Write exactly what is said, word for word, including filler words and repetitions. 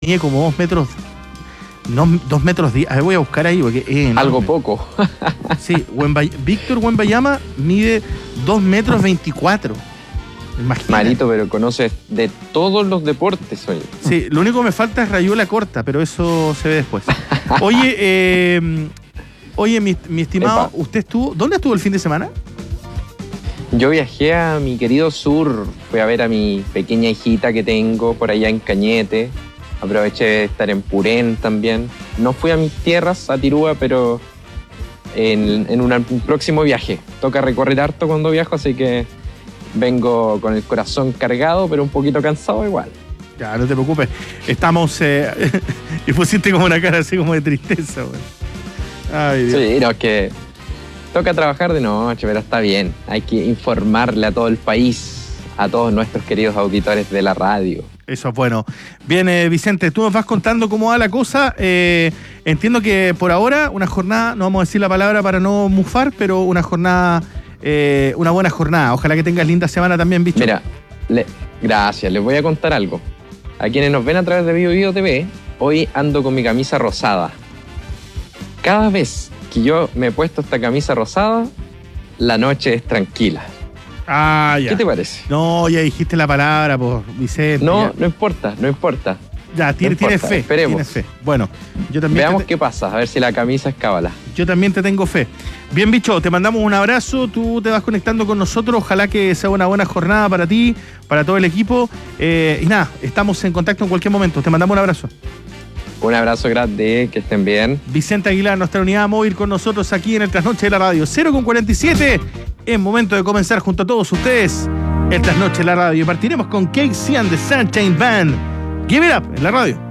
Mide como dos metros, no, dos metros diez. A ver, voy a buscar ahí porque es enorme. Algo poco. Sí, Wembay- Víctor Wembanyama mide dos metros veinticuatro. Imagínate. Marito, pero conoces de todos los deportes, oye. Sí, lo único que me falta es rayuela corta, pero eso se ve después. Oye, eh, oye, mi, mi estimado, Epa. ¿usted estuvo? ¿Dónde estuvo el fin de semana? Yo viajé a mi querido sur, fui a ver a mi pequeña hijita que tengo por allá en Cañete. Aproveché de estar en Purén también. No fui a mis tierras, a Tirúa, pero en, en una- un próximo viaje. Toca recorrer harto cuando viajo, así que vengo con el corazón cargado, pero un poquito cansado igual. Ya, no te preocupes. Estamos... Eh, y pusiste como una cara así como de tristeza, güey. Ay, Dios. Sí, no, es que toca trabajar de noche, pero está bien. Hay que informarle a todo el país, a todos nuestros queridos auditores de la radio. Eso es bueno. Bien, eh, Vicente, tú nos vas contando cómo va la cosa. Eh, entiendo que por ahora una jornada, no vamos a decir la palabra para no mufar, pero una jornada, eh, una buena jornada. Ojalá que tengas linda semana también, bicho. Mira, le- gracias, les voy a contar algo. A quienes nos ven a través de Bio Bio T V, hoy ando con mi camisa rosada. Cada vez que yo me he puesto esta camisa rosada, la noche es tranquila. Ah, ya. ¿Qué te parece? No, ya dijiste la palabra, pues, Vicente. No, ya. no importa, no importa. Ya, tiene, no tienes importa, fe. esperemos. Tienes fe. Bueno, yo también, Veamos te, qué pasa, a ver si la camisa es cábala. yo también te tengo fe. Bien, bicho, te mandamos un abrazo. Tú te vas conectando con nosotros. Ojalá que sea una buena jornada para ti, para todo el equipo. Eh, y nada, estamos en contacto en cualquier momento. Te mandamos un abrazo. Un abrazo grande, que estén bien. Vicente Aguilar, nuestra unidad móvil con nosotros aquí en el Trasnoche de la Radio. cero con cuarenta y siete. Es momento de comenzar junto a todos ustedes el Trasnoche de la Radio. Partiremos con Casey and the Sunshine Band. Give it up en la radio.